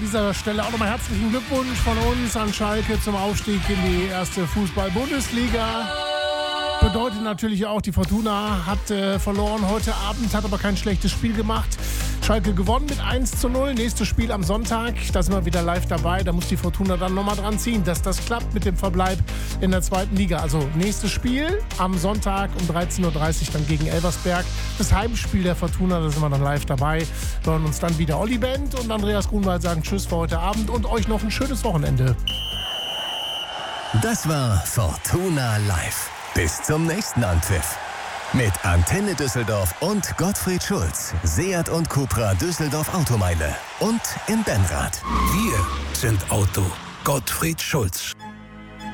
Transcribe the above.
dieser Stelle auch nochmal herzlichen Glückwunsch von uns an Schalke zum Aufstieg in die erste Fußball-Bundesliga. Bedeutet natürlich auch, die Fortuna hat verloren heute Abend, hat aber kein schlechtes Spiel gemacht. Schalke gewonnen mit 1:0. Nächstes Spiel am Sonntag, da sind wir wieder live dabei. Da muss die Fortuna dann nochmal dran ziehen, dass das klappt mit dem Verbleib in der zweiten Liga. Also nächstes Spiel am Sonntag um 13:30 Uhr dann gegen Elversberg. Das Heimspiel der Fortuna, da sind wir dann live dabei. Wir hören uns dann wieder. Olli Bent und Andreas Grunwald sagen Tschüss für heute Abend und euch noch ein schönes Wochenende. Das war Fortuna Live. Bis zum nächsten Anpfiff. Mit Antenne Düsseldorf und Gottfried Schulz. Seat und Cupra Düsseldorf Automeile. Und in Benrath. Wir sind Auto. Gottfried Schulz.